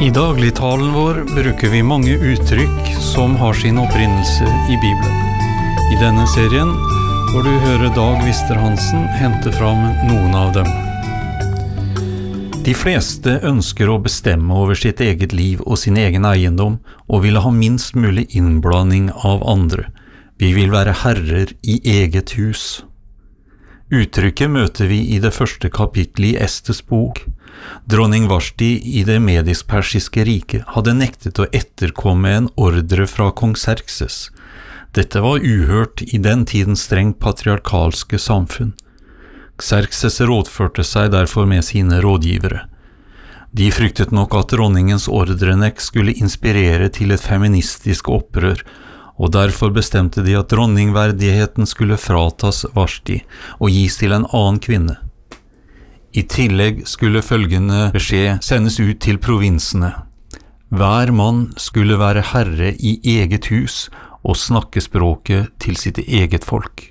I dagligtalen vår bruker vi mange uttrykk som har sin opprinnelse i Bibelen. I denne serien får du høre Dag Wister-Hansen hente fram noen av dem. De fleste ønsker å bestemme over sitt eget liv og sin egen eiendom, og vil ha minst mulig innblanding av andre. Vi vil være herrer i eget hus. Uttrykket møter vi i det første kapitlet i Estes bok. Dronning Vashti i det medisk-persiske riket hadde nektet å etterkomme en ordre fra kong Xerxes. Dette var uhørt i den tidens strengt patriarkalske samfunn. Xerxes rådførte seg derfor med sine rådgivere. De fryktet nok at dronningens ordrenekt skulle inspirere til et feministisk opprør, og derfor bestemte de at dronningverdigheten skulle fratas Vashti og gis til en annen kvinne. I tillegg skulle følgende beskjed sendes ut til provinsene. Hver mann skulle være herre i eget hus og snakke språket til sitt eget folk.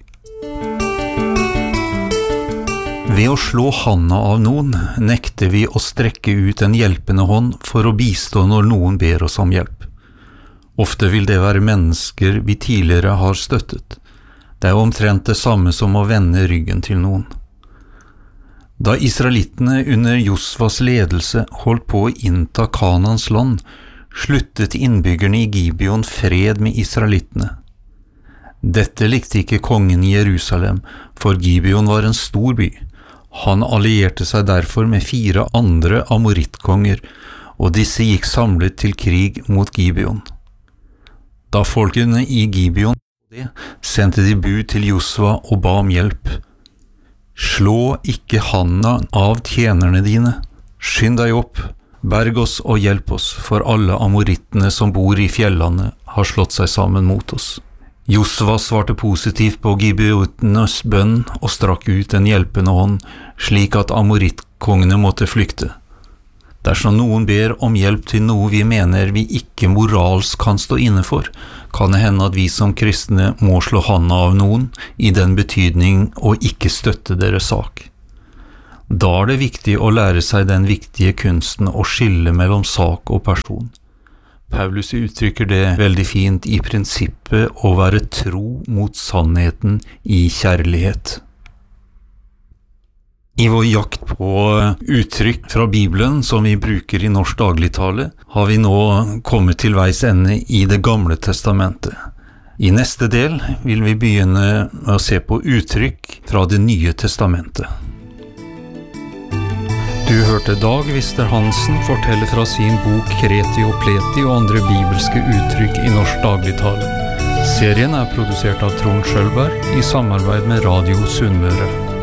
Ved å slå handa av noen nekter vi å strekke ut en hjelpende hånd for å bistå når noen ber oss om hjelp. Ofte vil det være mennesker vi tidligere har støttet. Det omtrent det samme som å vende ryggen til noen. Da israelittene under Josvas ledelse holdt på å innta Kanans land, sluttet innbyggerne i Gibeon fred med israelittene. Dette likte ikke kongen i Jerusalem, for Gibeon var en stor by. Han allierte seg derfor med 4 andre amorittkonger, og disse gikk samlet til krig mot Gibeon. Da folkene i Gibeon sendte de bud til Josva og ba om hjelp. Slå ikke handa av tjenerne dine. Skynd deg opp, berg oss og hjelp oss, for alle amorittene som bor i fjellene har slått seg sammen mot oss. Josva svarte positivt på gibeotenes bønn og strakk ut en hjelpende hånd, slik at amorittkongene måtte flykte. Dersom noen ber om hjelp til noe vi mener vi ikke moralsk kan stå inne for, kan det hende at vi som kristne må slå handa av noen, i den betydning å ikke støtte deres sak. Da er det viktig å lære seg den viktige kunsten å skille mellom sak og person. Paulus uttrykker det veldig fint i prinsippet å være tro mot sannheten i kjærlighet. I vår jakt på uttrykk fra Bibelen som vi bruker i norsk dagligtale, har vi nå kommet til veis ende i Det gamle testamentet. I neste del vil vi begynne med å se på uttrykk fra Det nye testamentet. Du hørte Dag Wister-Hansen fortelle fra sin bok Kreti og Pleti og andre bibelske uttrykk i norsk dagligtale. Serien er produsert av Trond Schølberg i samarbeid med Radio Sunnmøre.